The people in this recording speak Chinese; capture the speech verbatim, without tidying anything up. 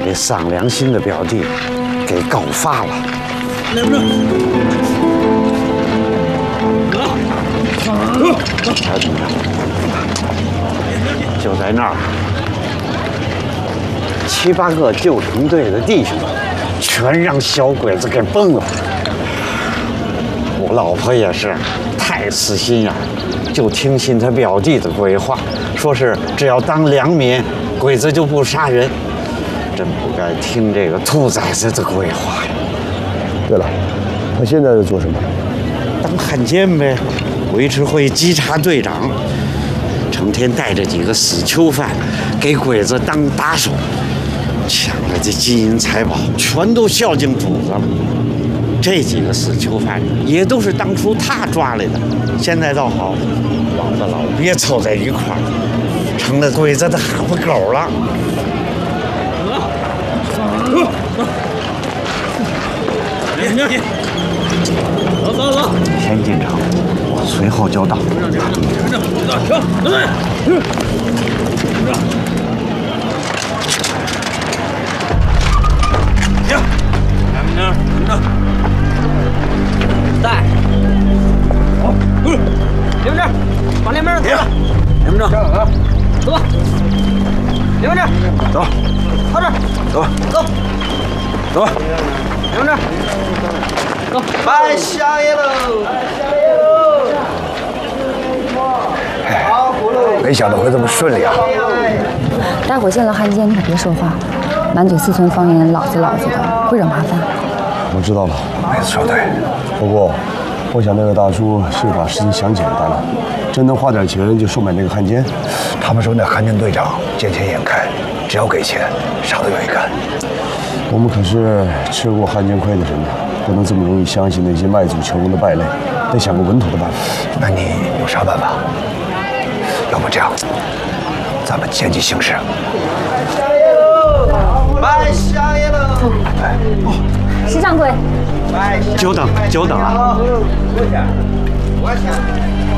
这丧良心的表弟给告发了。 来不着。 小警长，就在那儿，七八个救援队的弟兄全让小鬼子给崩了。我老婆也是太死心眼，就听信他表弟的鬼话，说是只要当良民，鬼子就不杀人。真不该听这个兔崽子的鬼话呀！ 对了，他现在在做什么？ 当汉奸呗，维持会稽查队长，成天带着几个死囚犯给鬼子当打手，抢来的金银财宝全都孝敬主子了。这几个死囚犯也都是当初他抓来的，现在倒好，王八老鳖凑在一块儿，成了鬼子的哈巴狗了。 走走走， 先进城，我随后就到。 行，两名，等着。带。好，刘志，往两边走了。刘志，走吧。刘志， 走， 靠这儿， 走， 走， 走吧。 刘志，走，拜相爷喽！拜相爷喽！ 没想到会这么顺利啊！ 待会儿见了汉奸，你可别说话，满嘴四川方言，老子老子的，会惹麻烦。 我知道了，妹子说对。不过，我想那个大叔是把事情想简单了，真能花点钱就收买那个汉奸。 他们说那汉奸队长见钱眼开，只要给钱，啥都愿意干。 我们可是吃过汉奸亏的人呢，不能这么容易相信那些卖祖求荣的败类，得想个稳妥的办法。 那你有啥办法？要不这样，咱们见机行事。 拜相爷喽！ 哎， 哦，石掌柜， 久等久等啊！ 多钱？多少钱？